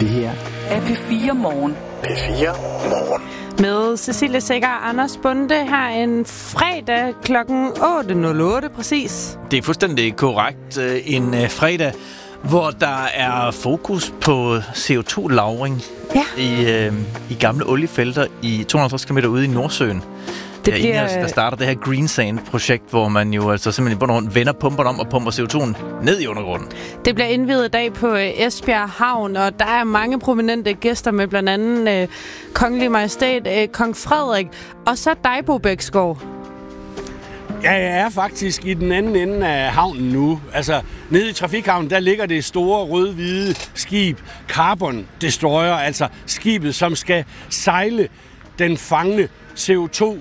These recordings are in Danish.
Det her er P4 Morgen. P4 Morgen. Med Cecilie Sækker og Anders Bonde her en fredag klokken 8.08 præcis. Det er fuldstændig korrekt. En fredag, hvor der er fokus på CO2-lagring i gamle oliefelter i 250 km ude i Nordsøen. Det bliver der starter det her Green Sand-projekt, hvor man jo altså simpelthen på rundt vender pumperne om og pumper CO2'en ned i undergrunden. Det bliver indviet i dag på Esbjerg Havn, og der er mange prominente gæster med, blandt andet Kongelig Majestæt, Kong Frederik, og så dig, Bo Bæksgaard. Ja, jeg er faktisk i den anden ende af havnen nu. Altså, nede i Trafikhavnen, der ligger det store rød-hvide skib, Carbon Destroyer, altså skibet, som skal sejle den fangne CO2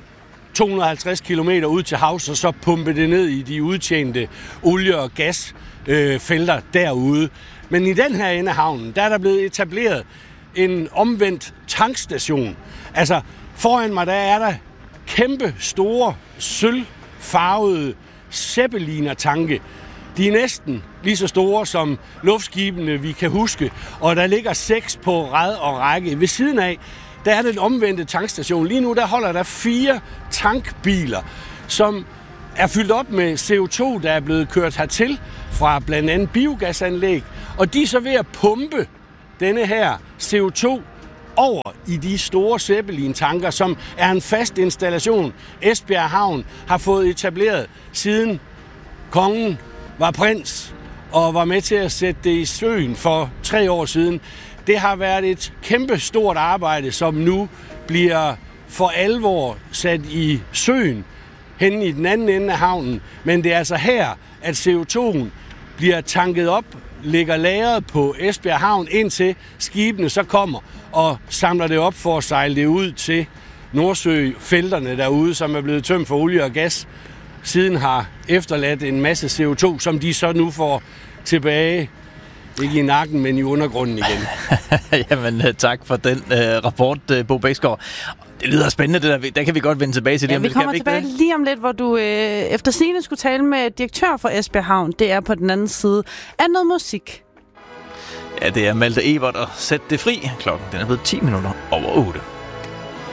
250 kilometer ud til havs, og så pumpe det ned i de udtjente olie- og gasfelter derude. Men i den her ende af havnen, der er der blevet etableret en omvendt tankstation. Altså, foran mig, der er der kæmpe store, sølvfarvede zeppeliner-tanke. De er næsten lige så store som luftskibene, vi kan huske, og der ligger 6 på rad og række. Ved siden af, der er den omvendte tankstation. Lige nu, der holder der 4 tankbiler, som er fyldt op med CO2, der er blevet kørt hertil fra blandt andet biogasanlæg, og de er så ved at pumpe denne her CO2 over i de store Zeppelin-tanker, som er en fast installation, Esbjerg Havn har fået etableret siden kongen var prins og var med til at sætte det i søen for 3 år siden. Det har været et kæmpe stort arbejde, som nu bliver for alvor sat i søen hen i den anden ende af havnen. Men det er altså her, at CO2'en bliver tanket op, ligger lagret på Esbjerg Havn, indtil skibene så kommer og samler det op for at sejle det ud til Nordsøfelterne derude, som er blevet tømt for olie og gas. Siden har efterladt en masse CO2, som de så nu får tilbage. Ikke i nakken, men i undergrunden igen. Jamen, tak for den rapport, Bo Bæksgaard. Det lyder spændende, det der. Der kan vi godt vende tilbage til det. Ja, vi kommer tilbage lige om lidt, hvor du efter sigende skulle tale med direktør for Esbjerg Havn. Det er på den anden side af noget musik. Ja, det er Malte Ebert og Sæt det fri. Klokken den er blevet 10 minutter over 8.